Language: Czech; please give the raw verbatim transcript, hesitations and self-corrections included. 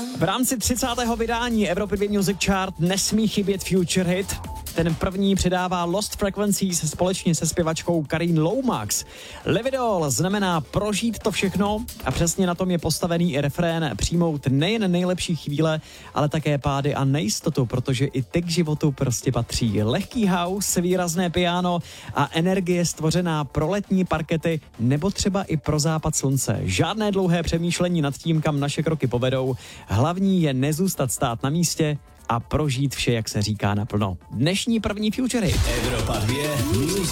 V rámci třicátého vydání Evropy dva Music Chart nesmí chybět Future Hit. Ten první přidává Lost Frequencies společně se zpěvačkou Karin Lomax. Lividol znamená prožít to všechno a přesně na tom je postavený i refrén přijmout nejen nejlepší chvíle, ale také pády a nejistotu, protože i ty k životu prostě patří. Lehký house, výrazné piano a energie stvořená pro letní parkety nebo třeba i pro západ slunce. Žádné dlouhé přemýšlení nad tím, kam naše kroky povedou. Hlavní je nezůstat stát na místě a prožít vše, jak se říká, naplno. Dnešní první Future Hit. Evropa dva Music